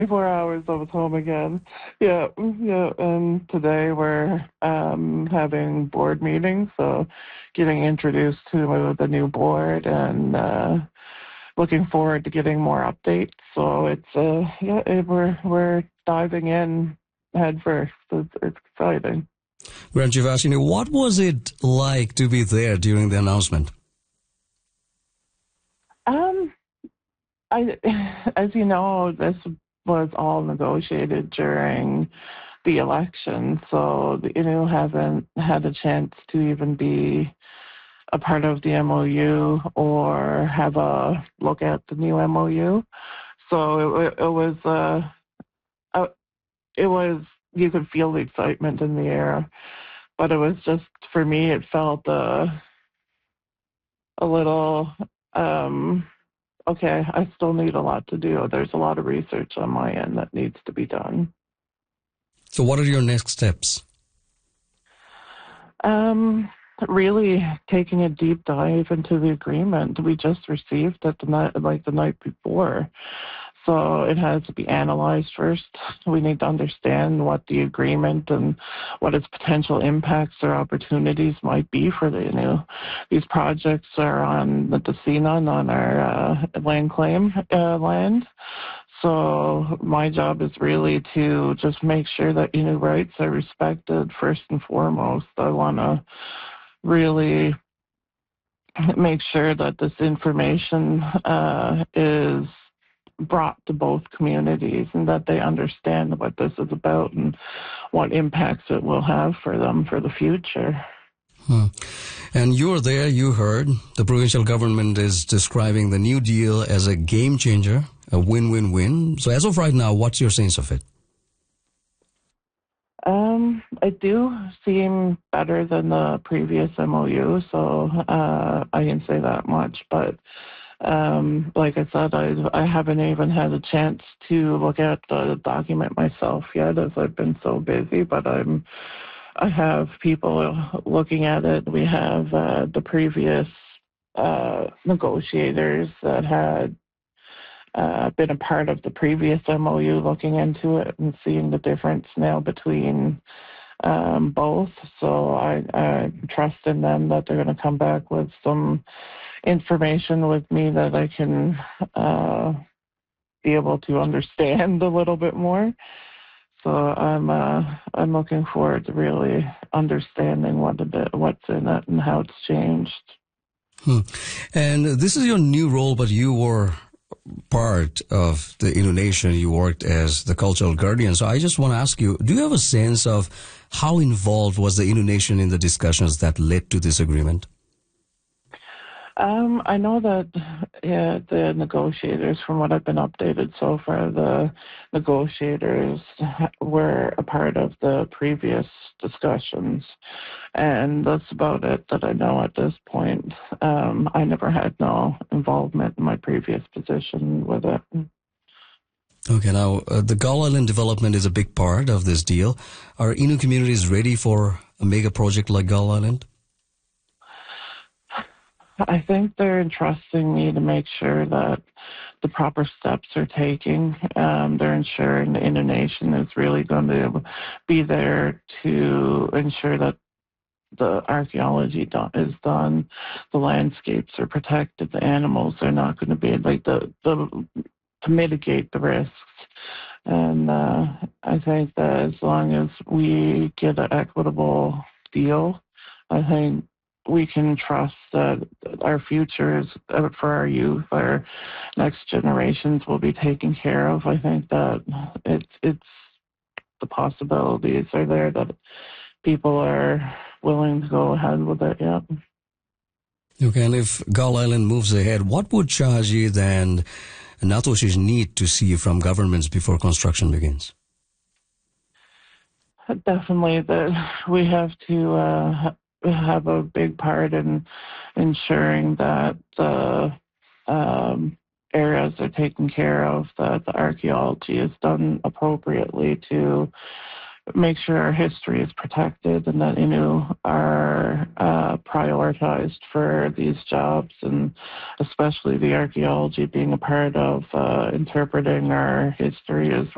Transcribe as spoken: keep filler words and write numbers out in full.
Four hours I was home again. Yeah, yeah. And today we're um, having board meetings, so getting introduced to the new board and uh, looking forward to getting more updates. So it's uh, yeah, it, we're we're diving in head first. It's, it's exciting. Grant Givashini, what was it like to be there during the announcement? Um, I, as you know, this was all negotiated during the election, so the Innu haven't had a chance to even be a part of the M O U or have a look at the new M O U. So it, it was, uh, uh, it was, you could feel the excitement in the air, but it was just, for me, it felt uh, a little, um, okay, I still need a lot to do. There's a lot of research on my end that needs to be done. So what are your next steps? Um, really taking a deep dive into the agreement. We just received it the night, like the night before. So it has to be analyzed first. We need to understand what the agreement and what its potential impacts or opportunities might be for the Innu. These projects are on the Dasinan, on our uh, land claim uh, land. So my job is really to just make sure that Innu rights are respected first and foremost. I want to really make sure that this information uh, is brought to both communities and that they understand what this is about and what impacts it will have for them for the future. Hmm. And you were there, you heard the provincial government is describing the New Deal as a game changer, a win-win-win. So as of right now, what's your sense of it? Um, it do seem better than the previous M O U, so uh, I can say that much. But um, like I said, I, I haven't even had a chance to look at the document myself yet, as I've been so busy. But I'm, I have people looking at it. We have uh, the previous uh, negotiators that had Uh, been a part of the previous M O U, looking into it and seeing the difference now between um, both. So I, I trust in them that they're going to come back with some information with me that I can uh, be able to understand a little bit more. So I'm uh, I'm looking forward to really understanding what a bit, what's in it and how it's changed. Hmm. And this is your new role, but you were part of the Innu Nation. You worked as the cultural guardian. So I just want to ask you, do you have a sense of how involved was the Innu Nation in the discussions that led to this agreement? Um, I know that yeah, the negotiators, from what I've been updated so far, the negotiators were a part of the previous discussions, and that's about it that I know at this point. Um, I never had no involvement in my previous position with it. Okay, now uh, the Gull Island development is a big part of this deal. Are Innu communities ready for a mega project like Gull Island? I think they're entrusting me to make sure that the proper steps are taken. Um, they're ensuring the Innu Nation is really going to be there to ensure that the archaeology do- is done, the landscapes are protected, the animals are not going to be like the, the to mitigate the risks. And uh, I think that as long as we get an equitable deal, I think we can trust that our futures for our youth, our next generations will be taken care of. I think that it's it's the possibilities are there that people are willing to go ahead with it. Yeah. Okay, and if Gull Island moves ahead, what would Shahaji and Natoshish need to see from governments before construction begins? Definitely, that we have to uh, have a big part in ensuring that the um, areas are taken care of, that the archaeology is done appropriately to make sure our history is protected and that Innu are uh, prioritized for these jobs, and especially the archaeology being a part of uh, interpreting our history is